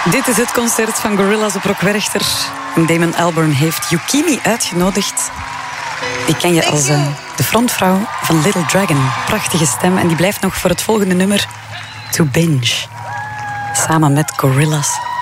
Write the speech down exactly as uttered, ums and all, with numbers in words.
Dit is het concert van Gorillaz op Rock Werchter. En Damon Albarn heeft Yukimi uitgenodigd. Die ken je als uh, de frontvrouw van Little Dragon. Prachtige stem en die blijft nog voor het volgende nummer To Binge. Samen met Gorillaz.